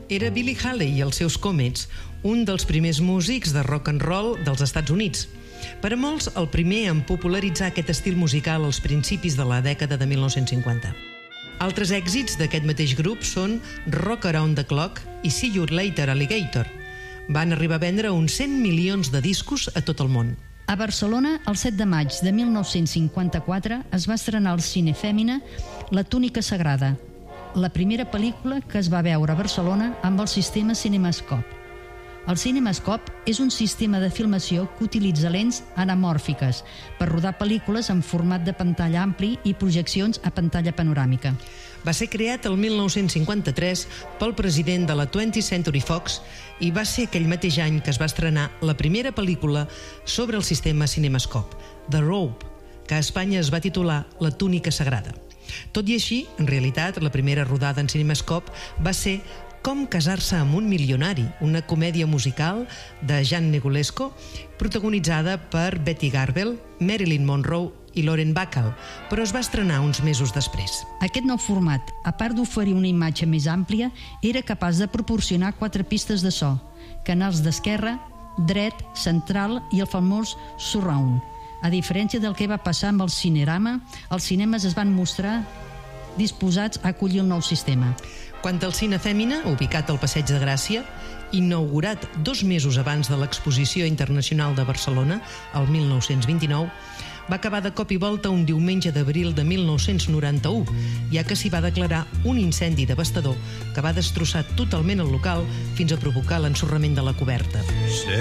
Era Billy Haley i els seus Comets, un dels primers músics de rock and roll dels Estats Units. Per a molts, el primer en popularitzar aquest estil musical als principis de la dècada de 1950. Altres èxits d'aquest mateix grup són Rock Around the Clock i See You Later Alligator. Van arribar a vendre uns 100 milions de discos a tot el món. A Barcelona, el 7 de maig de 1954, es va estrenar al Cine Fèmina La túnica sagrada, la primera pel·lícula que es va veure a Barcelona amb el sistema CinemaScope. El CinemaScope és un sistema de filmació que utilitza lents anamòrfiques per rodar pel·lícules en format de pantalla ampli i projeccions a pantalla panoràmica. Va ser creat el 1953 pel president de la 20th Century Fox i va ser aquell mateix any que es va estrenar la primera pel·lícula sobre el sistema CinemaScope, The Rope, que a Espanya es va titular La túnica sagrada. Tot i així, en realitat, la primera rodada en CinemaScope va ser Com casar-se amb un milionari, una comèdia musical de Jean Negulesco, protagonitzada per Betty Garbel, Marilyn Monroe i Lauren Bacall, però es va estrenar uns mesos després. Aquest nou format, a part d'oferir una imatge més àmplia, era capaç de proporcionar 4 pistes de so, canals d'esquerra, dret, central i el famós surround. A diferència del que va passar amb el Cinerama, els cinemes es van mostrar disposats a acollir un nou sistema. Quant al Cine Fèmina, ubicat al Passeig de Gràcia, inaugurat 2 mesos abans de l'Exposició Internacional de Barcelona, el 1929, va acabar de cop i volta un diumenge d'abril de 1991, ja que s'hi va declarar un incendi devastador que va destrossar totalment el local fins a provocar l'ensorrament de la coberta.